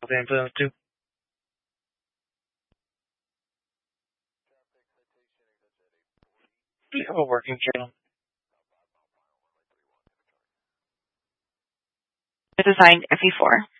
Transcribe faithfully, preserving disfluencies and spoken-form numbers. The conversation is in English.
Van Boom two. Do you have a working channel? It's assigned F E four.